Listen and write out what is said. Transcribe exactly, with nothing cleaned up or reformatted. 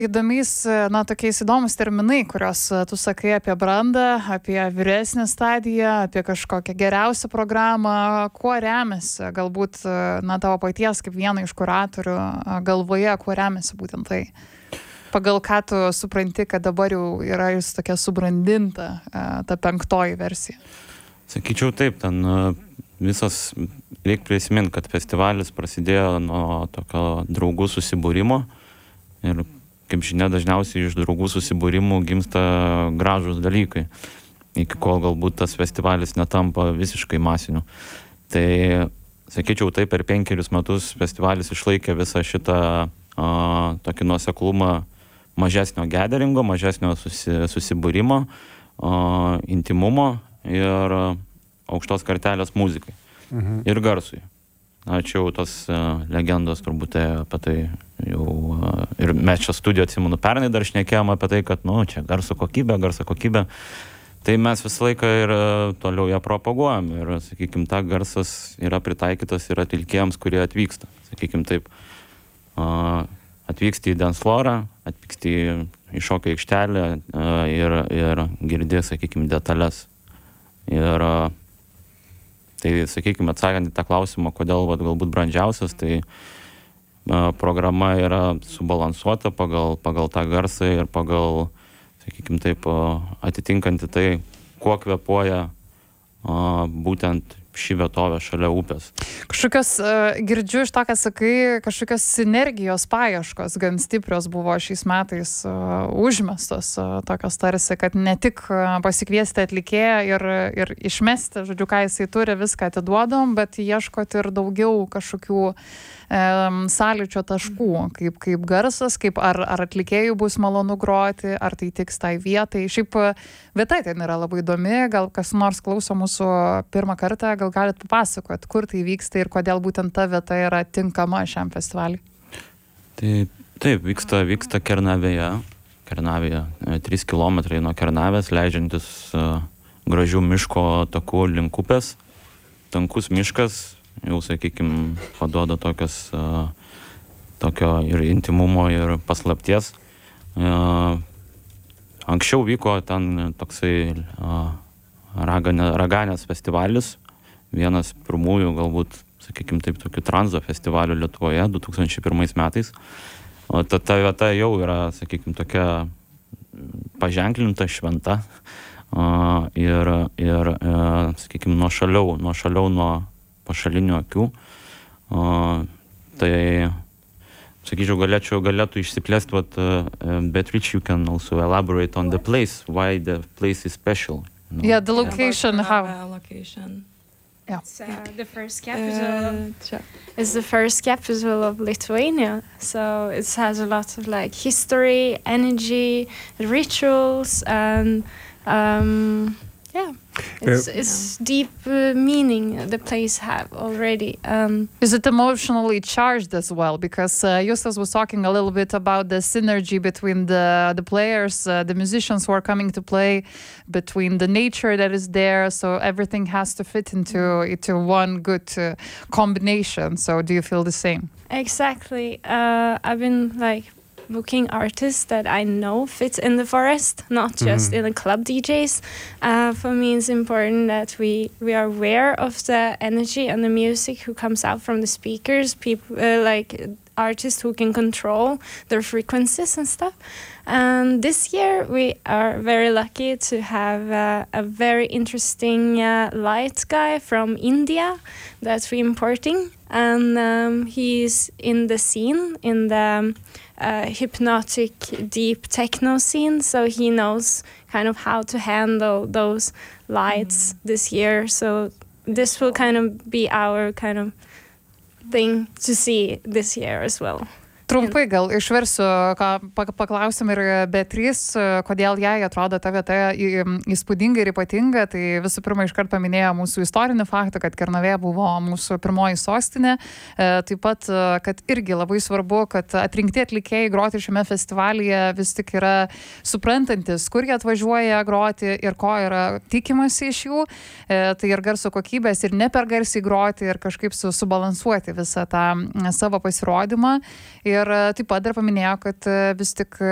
įdomiais, na, tokiais įdomus terminai, kurios tu sakai apie brandą, apie vyresnę stadiją, apie kažkokią geriausią programą. Kuo remiasi, galbūt, na, tavo paties kaip viena iš kuratorių galvoje, kuo remiasi būtent tai? Pagal ką tu supranti, kad dabar jau yra jūs tokia subrandinta ta penktoji versija? Sakyčiau taip, ten visas, reikia prisiminti, kad festivalis prasidėjo nuo tokio draugų susibūrimo ir, kaip žinia, dažniausiai iš draugų susibūrimų gimsta gražūs dalykai, iki kol galbūt tas festivalis netampa visiškai masiniu. Tai, sakyčiau, tai per penkerius metus festivalis išlaikė visą šitą a, tokį nuoseklumą mažesnio gatheringo, mažesnio susi, susibūrimo, a, intimumo ir aukštos kartelės muzikai. Mhm. Ir garsui. Ačiū, tos uh, legendos turbūt apie tai jau, uh, ir mes čia studijo, atsimenu, pernai dar šnekėjom apie tai, kad, nu, čia garso kokybė, garso kokybė. Tai mes visą laiką ir uh, toliau ją propaguojam ir, sakykim, ta garsas yra pritaikytas ir atlikėjams, kurie atvyksta. Sakykim, taip, uh, atvyksti į dance floorą, atvyksti į, į šokio aikštelę uh, ir, ir girdi, sakykim, detalės. Ir uh, tai, sakykime, atsakant į tą klausimą, kodėl vat, galbūt brandžiausias, tai a, programa yra subalansuota pagal, pagal tą garsą ir pagal, sakykime, taip, a, atitinkanti tai, kuo kvėpuoja a, būtent šį vietovę šalia upės. Kažkokios, uh, girdžiu iš to, ką sakai, kažkokios sinergijos paieškos gan stiprios buvo šiais metais uh, užmestos, uh, tokios tarsi, kad ne tik uh, pasikviesti atlikėją ir, ir išmesti, žodžiu, ką jisai turi, viską atiduodam, bet ieškoti ir daugiau kažkokių um, sąlyčio taškų, kaip, kaip garsas, kaip ar, ar atlikėjų bus malonu groti, ar tai tiks tai vietai. Šiaip vieta ten yra labai įdomi, gal kas nors klauso mūsų pirmą kartą, gal galit papasakot, kur tai vyksta ir kodėl būtent ta vieta yra tinkama šiam festivaliui? Tai taip, vyksta, vyksta Kernavėje, Kernavėje, trys kilometrai nuo Kernavės, leidžiantis uh, gražių miško takų link upės, tankus miškas, jau, sakykim, paduoda tokias, uh, tokio ir intimumo, ir paslapties. Uh, anksčiau vyko ten toksai uh, raganė, raganės festivalis, vienas pirmųjų, galbūt, sakykim, taip, tokių tranzo festivalių Lietuvoje du tūkstančiai pirmais metais. O ta, ta vieta jau yra, sakykim, tokia paženklinta, šventa uh, ir, ir uh, sakykim, nuo šaliau, nuo šaliau, nuo pašalinių akių. Uh, tai, sakyčiau, galėčiau, galėtų išsiplėsti, what, uh, but Rich, you can also elaborate on the place, why the place is special. No? Yeah, the location, yeah, how? Uh, location. Yeah. It's uh, the first capital. Uh, it's the first capital of Lithuania, so it has a lot of like history, energy, rituals, and um, yeah, it's, Uh, it's deep uh, meaning the place have already. Um, Is it emotionally charged as well? Because uh, Justas was talking a little bit about the synergy between the the players, uh, the musicians who are coming to play, between the nature that is there. So everything has to fit into into one good uh, combination. So do you feel the same? Exactly. Uh, I've been like booking artists that I know fit in the forest, not just in the club D Js. Uh, for me, it's important that we, we are aware of the energy and the music who comes out from the speakers, people uh, like artists who can control their frequencies and stuff. And this year we are very lucky to have uh, a very interesting uh, light guy from India that we're importing. And um, he's in the scene, in the uh, hypnotic deep techno scene, so he knows kind of how to handle those lights mm. this year. So this will kind of be our kind of thing to see this year as well. Trumpai gal išversiu, ką paklausim ir Beatrice, kodėl jai atrodo ta vieta įspūdinga ir ypatinga. Tai visų pirma, iškart paminėjo mūsų istorinį faktą, kad Kernavė buvo mūsų pirmoji sostinė. Taip pat, kad irgi labai svarbu, kad atrinkti atlikėjai groti šiame festivalyje vis tik yra suprantantis, kur jie atvažiuoja groti ir ko yra tikimasi iš jų. Tai ir garso kokybės, ir ne per garsiai groti, ir kažkaip su, subalansuoti visą tą savo pasirodymą. Ir taip pat dar paminėjo, kad vis tik